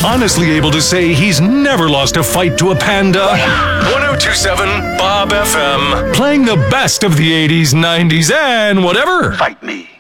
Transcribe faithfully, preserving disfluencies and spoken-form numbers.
honestly able to say he's never lost a fight to a panda. one oh two point seven Bob F M. Playing the best of the eighties, nineties, and whatever. Fight me.